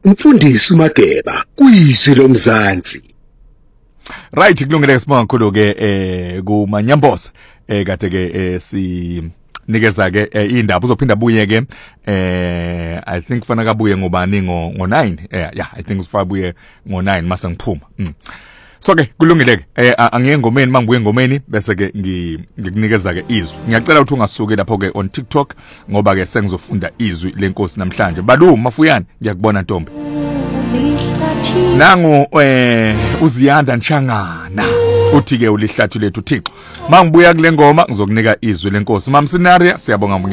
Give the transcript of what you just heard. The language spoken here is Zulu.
Mfundisi uMageba kuyizwi lomzansi. Right, kulungile ke sibonga kakhulu ke kuManyambosa kade ke si nikeza ke indaba uzophinda buye ke I think fana kabuye ngobani ngo9 yeah I think usifa buye ngo9 mase ngiphuma so ke kulungile ke angiye ngomeni mangibuye ngomeni bese ke ngikunikeza ke izwi ngiyacela ukuthi ungasuke lapho ke on TikTok ngoba ke sengizofunda izwi lenkosi namhlanje balu mafuyani ngiyakubona Ntombi nangu uziyanda Nshangana uthi ke ulihlathi lethu Thixo mangibuya kule ngoma ngizokunika izwi lenkosi Mam Scenario siyabonga.